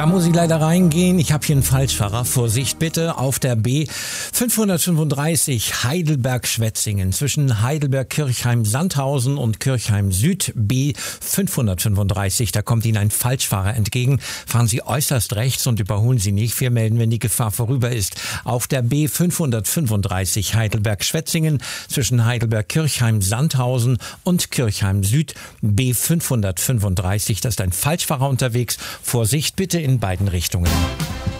muss ich leider reingehen. Ich habe hier einen Falschfahrer. Vorsicht bitte auf der B 535 Heidelberg-Schwetzingen zwischen Heidelberg-Kirchheim-Sandhausen und Kirchheim-Süd. B 535, da kommt Ihnen ein Falschfahrer entgegen. Fahren Sie äußerst rechts und überholen Sie nicht. Wir melden, wenn die Gefahr vorüber ist. Auf der B 535 Heidelberg-Schwetzingen zwischen Heidelberg-Kirchheim-Sandhausen und Kirchheim-Süd. B 535, da ist ein Falschfahrer unterwegs. Vorsicht bitte in beiden Richtungen.